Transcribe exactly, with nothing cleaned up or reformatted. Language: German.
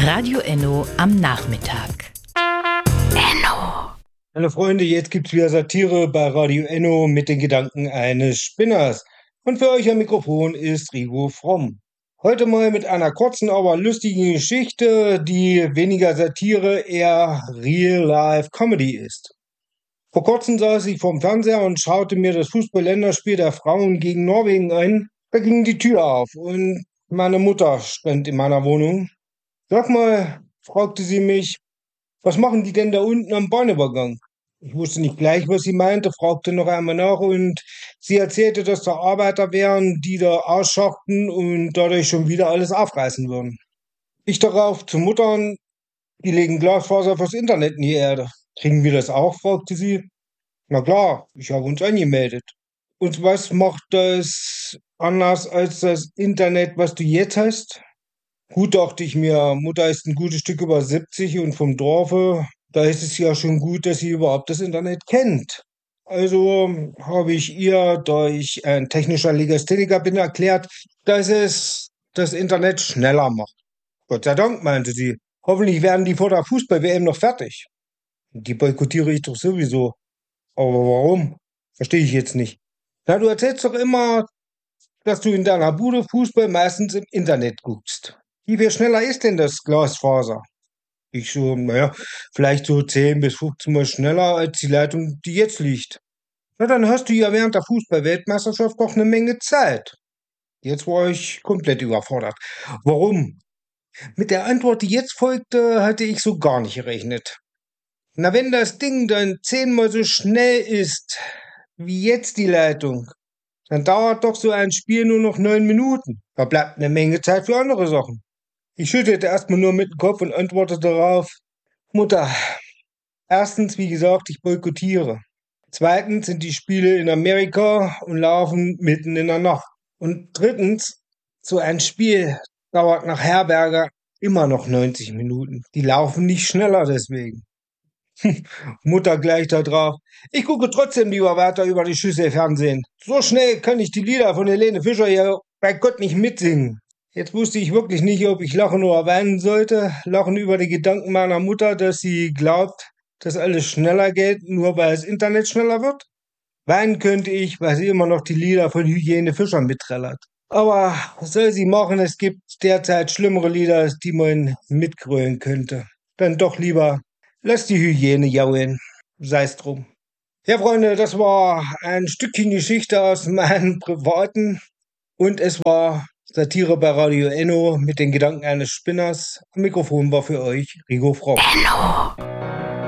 Radio Enno am Nachmittag. Enno. Hallo Freunde, jetzt gibt's wieder Satire bei Radio Enno mit den Gedanken eines Spinners. Und für euch am Mikrofon ist Rigo Fromm. Heute mal mit einer kurzen, aber lustigen Geschichte, die weniger Satire, eher Real-Life-Comedy ist. Vor kurzem saß ich vorm Fernseher und schaute mir das Fußball-Länderspiel der Frauen gegen Norwegen an. Da ging die Tür auf und meine Mutter stand in meiner Wohnung. Sag mal, fragte sie mich, was machen die denn da unten am Bahnübergang? Ich wusste nicht gleich, was sie meinte, fragte noch einmal nach und sie erzählte, dass da Arbeiter wären, die da ausschachten und dadurch schon wieder alles aufreißen würden. Ich darauf zu Muttern, die legen Glasfaser fürs Internet in die Erde. Kriegen wir das auch? Fragte sie. Na klar, ich habe uns angemeldet. Und was macht das anders als das Internet, was du jetzt hast? Gut, dachte ich mir, Mutter ist ein gutes Stück über siebzig und vom Dorfe, da ist es ja schon gut, dass sie überhaupt das Internet kennt. Also habe ich ihr, da ich ein technischer Legastheniker bin, erklärt, dass es das Internet schneller macht. Gott sei Dank, meinte sie. Hoffentlich werden die vor der Fußball-W M noch fertig. Die boykottiere ich doch sowieso. Aber warum? Verstehe ich jetzt nicht. Na, du erzählst doch immer, dass du in deiner Bude Fußball meistens im Internet guckst. Wie viel schneller ist denn das Glasfaser? Ich so, naja, vielleicht so zehn bis fünfzehn Mal schneller als die Leitung, die jetzt liegt. Na, dann hast du ja während der Fußball-Weltmeisterschaft doch eine Menge Zeit. Jetzt war ich komplett überfordert. Warum? Mit der Antwort, die jetzt folgte, hatte ich so gar nicht gerechnet. Na, wenn das Ding dann zehnmal so schnell ist, wie jetzt die Leitung, dann dauert doch so ein Spiel nur noch neun Minuten. Da bleibt eine Menge Zeit für andere Sachen. Ich schüttelte erstmal nur mit dem Kopf und antwortete darauf, Mutter, erstens, wie gesagt, ich boykottiere. Zweitens sind die Spiele in Amerika und laufen mitten in der Nacht. Und drittens, so ein Spiel dauert nach Herberger immer noch neunzig Minuten. Die laufen nicht schneller deswegen. Mutter gleich da drauf. Ich gucke trotzdem lieber weiter über die Schüssel Fernsehen. So schnell kann ich die Lieder von Helene Fischer hier bei Gott nicht mitsingen. Jetzt wusste ich wirklich nicht, ob ich lachen oder weinen sollte. Lachen über die Gedanken meiner Mutter, dass sie glaubt, dass alles schneller geht, nur weil das Internet schneller wird. Weinen könnte ich, weil sie immer noch die Lieder von Helene Fischer mitträllert. Aber was soll sie machen? Es gibt derzeit schlimmere Lieder, die man mitgrölen könnte. Dann doch lieber, lass die Hygiene jaulen. Sei's drum. Ja, Freunde, das war ein Stückchen Geschichte aus meinem Privaten. Und es war Satire bei Radio Enno mit den Gedanken eines Spinners. Am Mikrofon war für euch Rigo Fromm. Enno.